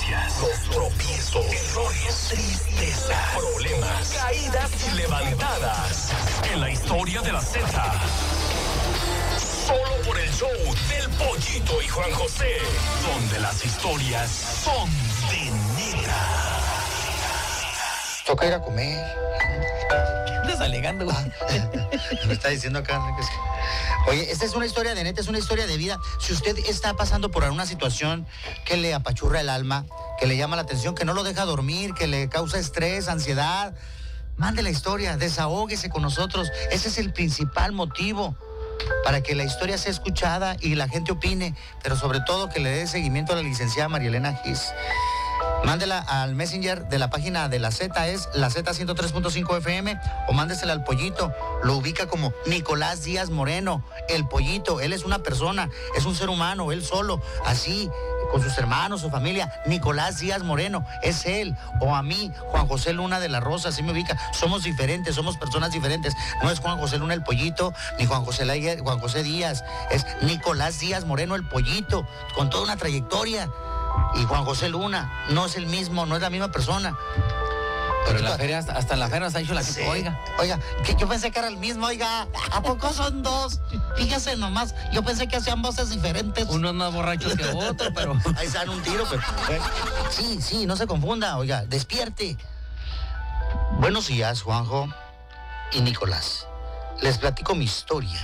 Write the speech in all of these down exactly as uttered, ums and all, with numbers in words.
desgracias, los tropiezos, errores, tristeza, problemas, caídas y levantadas. En la historia de la Z. Solo por el show del Pollito y Juan José, donde las historias son de neta. Toca ir a comer. ¿Qué andas alegando, güey? Me está diciendo acá que sí. Oye, esta es una historia de neta, es una historia de vida. Si usted está pasando por alguna situación que le apachurra el alma, que le llama la atención, que no lo deja dormir, que le causa estrés, ansiedad, mande la historia, desahóguese con nosotros. Ese es el principal motivo, para que la historia sea escuchada y la gente opine, pero sobre todo que le dé seguimiento a la licenciada María Elena Gis. Mándela al Messenger de la página de la Z, es la Z ciento tres punto cinco F M, o mándesela al Pollito. Lo ubica como Nicolás Díaz Moreno, el Pollito. Él es una persona, es un ser humano, él solo, así, con sus hermanos, su familia. Nicolás Díaz Moreno, es él. O a mí, Juan José Luna de la Rosa, así me ubica. Somos diferentes, somos personas diferentes. No es Juan José Luna el Pollito, ni Juan José, Juan José Díaz. Es Nicolás Díaz Moreno el Pollito, con toda una trayectoria. Y Juan José Luna no es el mismo, no es la misma persona. Pero en la feria, hasta en la feria nos ha dicho la gente, sí. oiga. Oiga, que yo pensé que era el mismo, oiga. ¿A poco son dos? Fíjese nomás, yo pensé que hacían voces diferentes. Uno es más borracho que otro, pero... Ahí se dan un tiro, pero... Bueno, sí, sí, no se confunda, oiga, despierte. Buenos días, Juanjo y Nicolás. Les platico mi historia.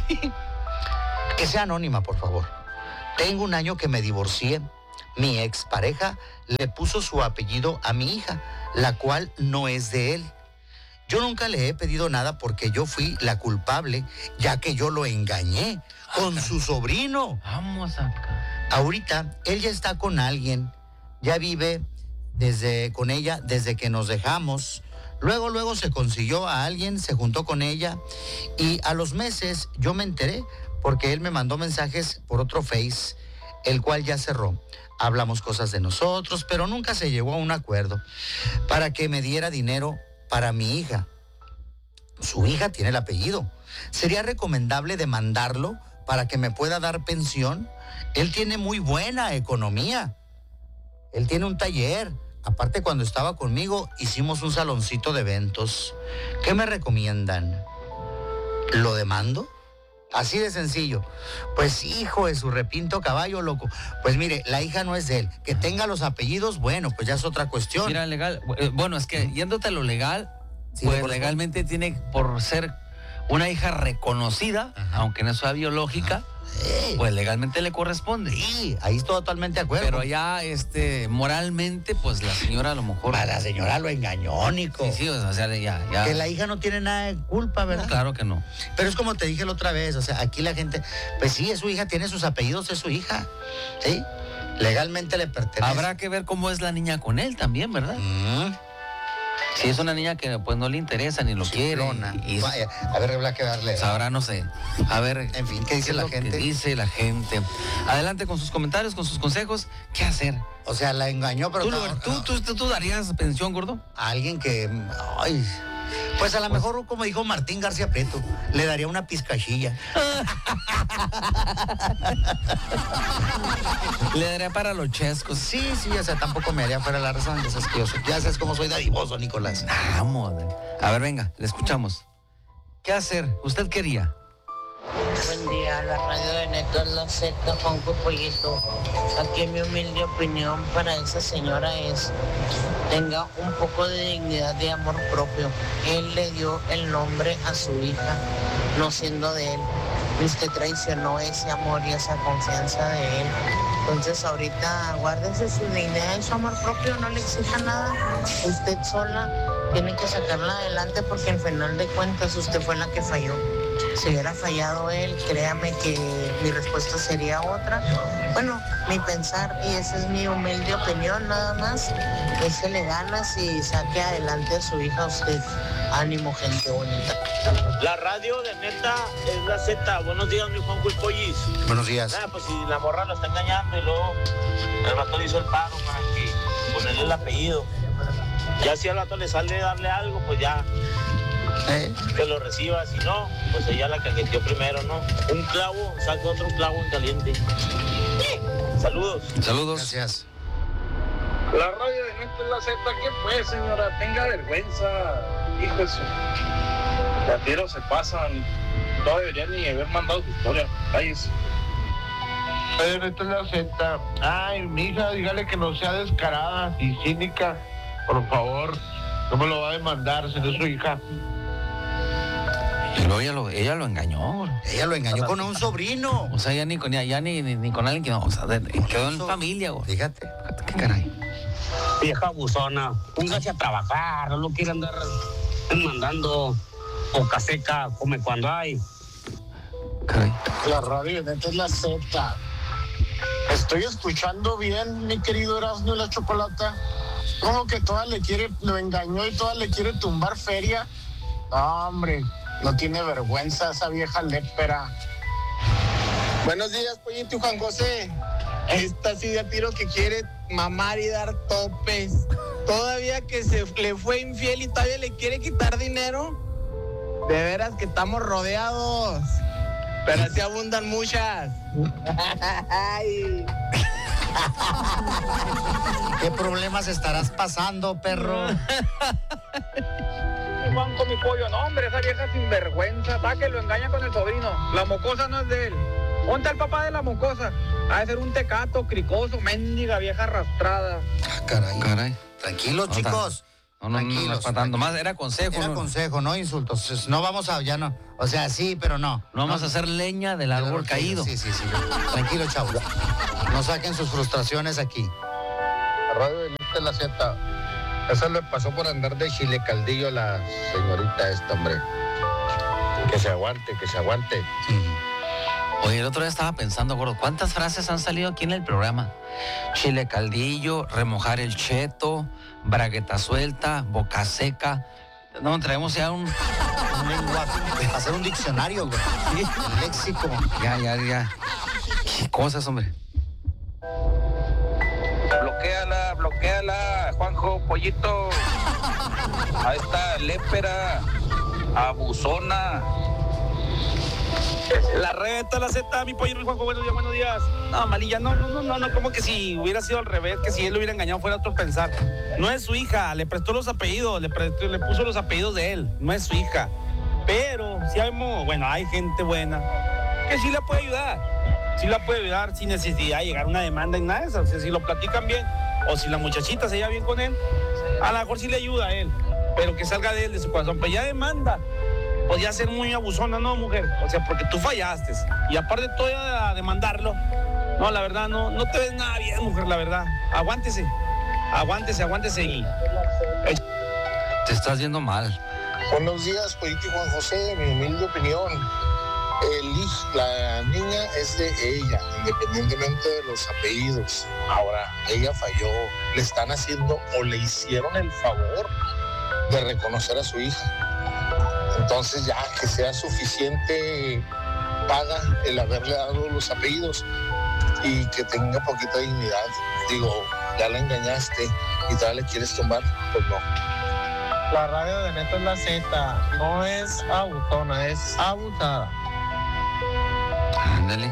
Que sea anónima, por favor. Tengo un año que me divorcié. Mi expareja le puso su apellido a mi hija, la cual no es de él. Yo nunca le he pedido nada porque yo fui la culpable, ya que yo lo engañé con su sobrino. Vamos acá. Ahorita, él ya está con alguien, ya vive desde, con ella desde que nos dejamos. Luego, luego se consiguió a alguien, se juntó con ella y a los meses yo me enteré porque él me mandó mensajes por otro Face, el cual ya cerró. Hablamos cosas de nosotros, pero nunca se llegó a un acuerdo para que me diera dinero para mi hija. Su hija tiene el apellido. ¿Sería recomendable demandarlo para que me pueda dar pensión? Él tiene muy buena economía. Él tiene un taller. Aparte, cuando estaba conmigo, hicimos un saloncito de eventos. ¿Qué me recomiendan? ¿Lo demando? Así de sencillo. Pues hijo de su repinto caballo, loco. Pues mire, la hija no es de él. Que tenga los apellidos, bueno, pues ya es otra cuestión. Mira, legal. Bueno, es que yéndote a lo legal, Sí, pues por legalmente favor. Tiene por ser una hija reconocida, ajá, aunque no sea biológica, eh. pues legalmente le corresponde. Sí, ahí estoy totalmente de acuerdo. Pero ya, este, moralmente, pues la señora a lo mejor... Para la señora lo engañó, Nico. Sí, sí, o sea, ya, ya... Que la hija no tiene nada de culpa, ¿verdad? No, claro que no. Pero es como te dije la otra vez, o sea, aquí la gente, pues sí, es su hija, tiene sus apellidos, es su hija, ¿sí? Legalmente le pertenece. Habrá que ver cómo es la niña con él también, ¿verdad? Mm. Si es una niña que pues no le interesa ni lo quiere. Y, y, a ver, habrá que darle. Sabrá, no sé. A ver. En fin, ¿qué dice ¿qué la lo gente? ¿Qué dice la gente? Adelante con sus comentarios, con sus consejos. ¿Qué hacer? O sea, la engañó, pero... ¿Tú, no, tú, no. tú, tú, tú darías pensión, gordo? A alguien que... Ay, pues a lo pues, mejor, como dijo Martín García Prieto, le daría una pizcachilla. Le daría para los chescos. Sí, sí, o sea, tampoco me haría fuera la razón. Ya sabes, que yo soy, ya sabes cómo soy dadivoso, Nicolás. Vamos. A ver, venga, le escuchamos. ¿Qué hacer? ¿Usted quería? Buen día, la radio de Neto es la Z, Juanjo Pollito. Aquí mi humilde opinión para esa señora es: tenga un poco de dignidad, de amor propio. Él le dio el nombre a su hija, no siendo de él. Y usted traicionó ese amor y esa confianza de él. Entonces ahorita guárdese su dignidad y su amor propio, no le exija nada. Usted sola tiene que sacarla adelante porque al final de cuentas usted fue la que falló. Si hubiera fallado él, créame que mi respuesta sería otra. Bueno, mi pensar, y esa es mi humilde opinión nada más, es que le ganas y saque adelante a su hija usted. Ánimo, gente bonita. La radio de Neta es la Z. Buenos días, mi Juanjo el Pollis. Buenos días. Ah, pues si la morra lo está engañando y luego el vato le hizo el paro para que ponerle el apellido. Ya si al vato le sale darle algo, pues ya... ¿Eh? Que lo reciba, si no, pues ella la caqueteó primero, ¿no? Un clavo saca otro clavo en caliente. ¡Sí! Saludos. Saludos. Gracias. La radio de Neto es la Z, ¿qué pues, señora? Tenga vergüenza, hijo de su... Los tiros se pasan, no deberían ni haber mandado su historia, cállese. Radio Neto es la Z. Ay, mija, dígale que no sea descarada y cínica, por favor, no me lo va a demandar, si no es su hija. Y luego ella lo, ella lo engañó. Ella lo engañó con un sobrino. O sea, ya ni con, ya, ya ni, ni, ni con alguien que no, o sea, de, quedó en familia, güey. Fíjate. ¿Qué caray? Vieja abusona, póngase a trabajar, no quiere andar mandando boca seca, come cuando hay. Caray. La radio de Neto es la Z. Estoy escuchando bien, mi querido Erasmo y la Chocolata. Como que toda le quiere, lo engañó y toda le quiere tumbar feria. No, hombre, no tiene vergüenza esa vieja lépera. Buenos días, Pollito y Juan José. Esta sí de a tiro que quiere mamar y dar topes. Todavía que se le fue infiel y todavía le quiere quitar dinero. De veras que estamos rodeados. Pero así abundan muchas. Ay. ¿Qué problemas estarás pasando, perro? Juan con mi pollo, no, hombre, esa vieja sinvergüenza, va que lo engaña con el sobrino. La mocosa no es de él. Ponte al papá de la mocosa. Ha de ser un tecato, cricoso, mendiga, vieja arrastrada. Ah, caray. Caray. Tranquilos, No, chicos. No, no, Tranquilos. no, no es para tanto. Más era consejo. Era no, consejo, no insultos. No vamos a, ya no. O sea, sí, pero no. no vamos a hacer leña del árbol caído. Sí, sí, sí. Tranquilo, chavos. No saquen sus frustraciones aquí. La radio de Neto es la Z. Eso le pasó por andar de chile caldillo a la señorita esta, hombre. Que se aguante, que se aguante. Oye, el otro día estaba pensando, gordo, ¿cuántas frases han salido aquí en el programa? Chile caldillo, remojar el cheto, bragueta suelta, boca seca. No, traemos ya un... Un lenguaje. Hacer un diccionario, güey. Un léxico. Ya, ya, ya. Qué cosas, hombre. Bloquéala, bloquéala, Juanjo, Pollito. A esta lépera, abusona. La reta, la Z, mi pollo, Juanjo, buenos días, buenos días. No, Malilla, no, no, no, no, no, como que si hubiera sido al revés, que si él lo hubiera engañado fuera otro pensar. No es su hija, le prestó los apellidos, le, prestó, le puso los apellidos de él, no es su hija. Pero, si sabemos, bueno, hay gente buena que sí la puede ayudar, sí la puede ayudar sin necesidad de llegar a una demanda en nada de eso. O sea, si lo platican bien, o si la muchachita se lleva bien con él, a lo mejor sí le ayuda a él, pero que salga de él, de su corazón, pero ya demanda. Podía ser muy abusona, ¿no, mujer? O sea, porque tú fallaste. Y aparte todo a demandarlo. No, la verdad, no, no te ves nada bien, mujer, la verdad. Aguántese. Aguántese, aguántese y... Te estás viendo mal. Buenos días, Pollito y Juan José, mi humilde opinión. El hijo, la niña es de ella, independientemente de los apellidos. Ahora, ella falló. Le están haciendo o le hicieron el favor de reconocer a su hija. Entonces ya que sea suficiente paga el haberle dado los apellidos y que tenga poquita dignidad. Digo, ya la engañaste y todavía le quieres tumbar, pues no. La radio de Neto es la Z, no es abusona, es abusada. Ándale.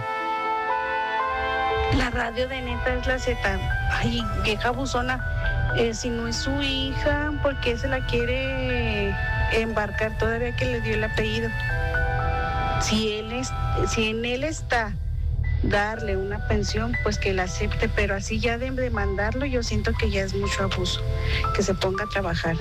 La radio de Neta es la Z. Ay, vieja abusona, eh, si no es su hija, ¿por qué se la quiere embarcar todavía que le dio el apellido? Si él es, si en él está darle una pensión, pues que la acepte, pero así ya de demandarlo, yo siento que ya es mucho abuso, que se ponga a trabajar.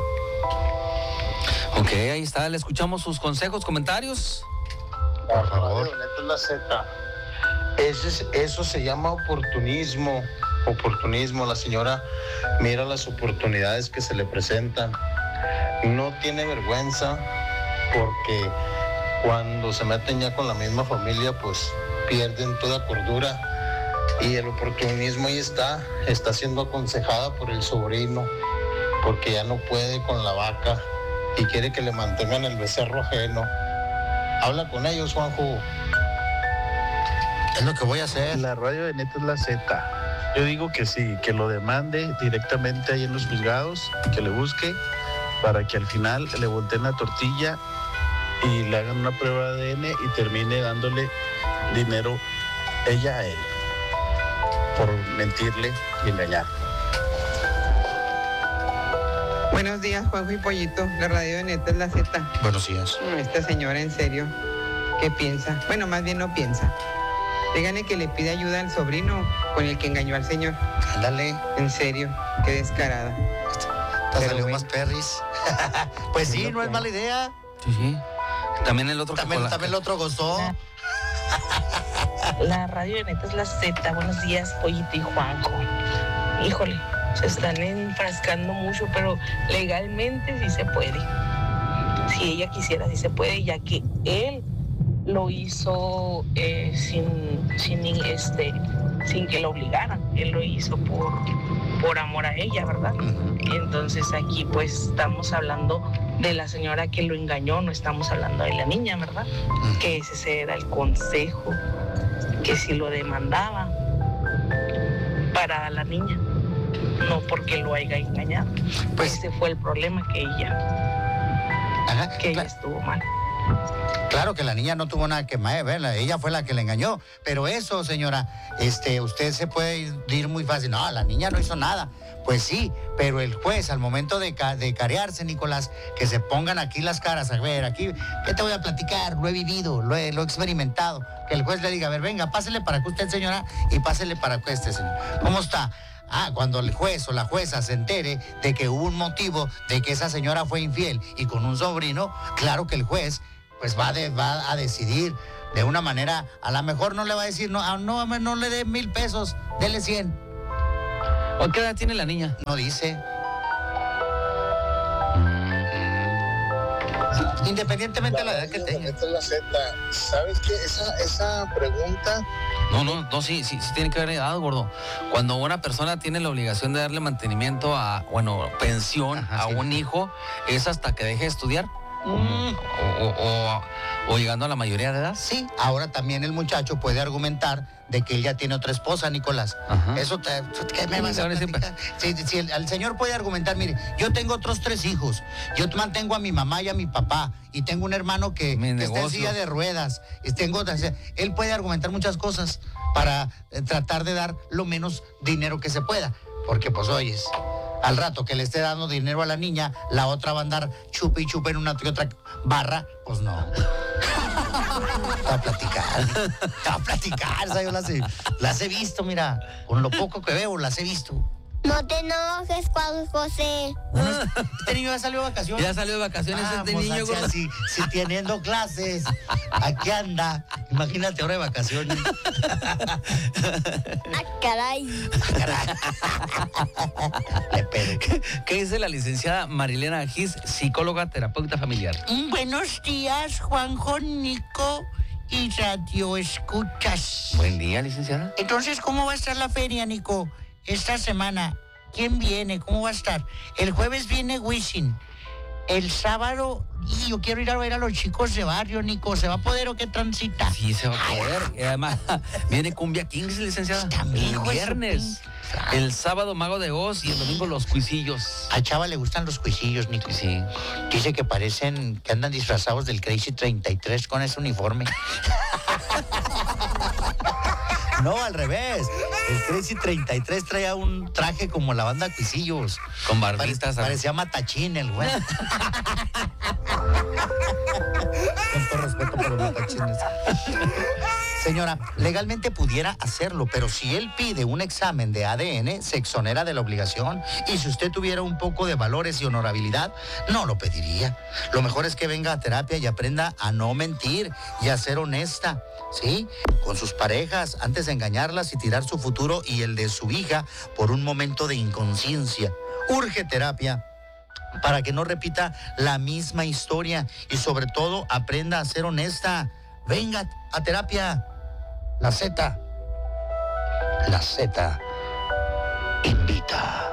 Ok, ahí está, le escuchamos sus consejos, comentarios. Por favor. Neto es la Z. Eso, es, eso se llama oportunismo. Oportunismo. La señora mira las oportunidades que se le presentan. No tiene vergüenza porque cuando se meten ya con la misma familia, pues pierden toda cordura. Y el oportunismo ahí está. Está siendo aconsejada por el sobrino porque ya no puede con la vaca y quiere que le mantengan el becerro ajeno. Habla con ellos, Juanjo. Es lo que voy a hacer. La radio de Neto es la Z. Yo digo que sí, que lo demande directamente ahí en los juzgados, que le busque, para que al final le volteen la tortilla y le hagan una prueba de A D N y termine dándole dinero ella a él, por mentirle y engañar. Buenos días, Juanjo y Pollito. La radio de Neta es la Z. Buenos días. Esta señora, en serio, ¿qué piensa? Bueno, más bien no piensa. Díganle que le pide ayuda al sobrino con el que engañó al señor. Ándale. En serio, qué descarada. Te salió más perris. Pues sí, no es mala idea. Sí, sí. También el otro... También, que también el otro gozó. La radio de Neta es la Z. Buenos días, Pollito y Juanjo. Híjole, se están enfrascando mucho, pero legalmente sí se puede. Si ella quisiera, sí se puede, ya que él lo hizo eh, sin, sin, este, sin que lo obligaran. Él lo hizo por, por amor a ella, ¿verdad? Entonces aquí pues estamos hablando de la señora que lo engañó, no estamos hablando de la niña, ¿verdad? Que ese era el consejo, que si lo demandaba para la niña, no porque lo haya engañado. Pues ese fue el problema, que ella, Ajá, que ella claro. estuvo mal. Claro que la niña no tuvo nada que ver, ella fue la que le engañó. Pero eso, señora, este, usted se puede ir muy fácil. No, la niña no hizo nada. Pues sí, pero el juez, al momento de, ca de carearse, Nicolás, que se pongan aquí las caras, a ver, aquí, ¿qué te voy a platicar? Lo he vivido, lo he, lo he experimentado. Que el juez le diga, a ver, venga, pásele para que usted, señora, y pásele para que este, señor. ¿Cómo está? Ah, cuando el juez o la jueza se entere de que hubo un motivo de que esa señora fue infiel y con un sobrino, claro que el juez pues va, de, va a decidir de una manera, a lo mejor no le va a decir, no, no, no le dé mil pesos, dele cien. ¿O qué edad tiene la niña? No dice. Independientemente de la edad que tenga. La Z. ¿Sabes qué? Esa, esa pregunta... No, no, no, sí, sí, sí tiene que haber edad, gordo. Cuando una persona tiene la obligación de darle mantenimiento a, bueno, pensión Ajá, a sí. un hijo, es hasta que deje de estudiar. Mm. O, o, o, o llegando a la mayoría de edad. Sí, ahora también el muchacho puede argumentar de que él ya tiene otra esposa, Nicolás. Ajá. Eso te, ¿qué me vas a platicar? Si, si el, el señor puede argumentar, mire, yo tengo otros tres hijos, yo mantengo a mi mamá y a mi papá, y tengo un hermano que, que está en silla de ruedas, y tengo, él puede argumentar muchas cosas para eh, tratar de dar lo menos dinero que se pueda, porque pues oyes, al rato que le esté dando dinero a la niña, la otra va a andar chupe y chupe en una y otra barra, pues no. A platicar, a platicar, ¿sabes? Yo las he, las he visto, mira, con lo poco que veo, las he visto. No te enojes, Juan José. Bueno, este niño ya salió de vacaciones. Ya salió de vacaciones Vamos, este niño. Hacia, si, si teniendo clases, aquí anda. Imagínate ahora de vacaciones. Ah, caray. Ah, caray. ¿Qué, ¿Qué dice la licenciada Marilena Gis, psicóloga, terapeuta familiar? Buenos días, Juanjo, Nico y Radio Escuchas. Buen día, licenciada. Entonces, ¿cómo va a estar la feria, Nico? Esta semana, ¿quién viene? ¿Cómo va a estar? El jueves viene Wisin. El sábado, y yo quiero ir a ver a los chicos de barrio, Nico. ¿Se va a poder o qué transita? Sí, se va a poder. Y además, viene Cumbia Kings, licenciada. También, el viernes. El sábado, Mago de Oz, y el domingo, los cuisillos. Al chava le gustan los cuisillos, Nico. Sí. Dice que parecen, que andan disfrazados del Crazy treinta y tres con ese uniforme. No, al revés. El Crazy treinta y tres traía un traje como la banda Cuisillos. Con barbitas. Pare, parecía matachín el güey. Con todo respeto por los matachines. Señora, legalmente pudiera hacerlo, pero si él pide un examen de A D N, se exonera de la obligación. Y si usted tuviera un poco de valores y honorabilidad, no lo pediría. Lo mejor es que venga a terapia y aprenda a no mentir y a ser honesta, ¿sí? Con sus parejas, antes de engañarlas y tirar su futuro y el de su hija por un momento de inconsciencia. Urge terapia para que no repita la misma historia y sobre todo aprenda a ser honesta. Venga a terapia. La Z. La Z invita.